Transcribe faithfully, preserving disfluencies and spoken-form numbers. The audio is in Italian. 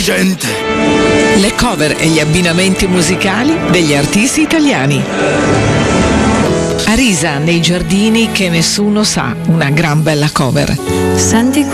Gente. Le cover e gli abbinamenti musicali degli artisti italiani. Arisa nei giardini che nessuno sa, una gran bella cover. Senti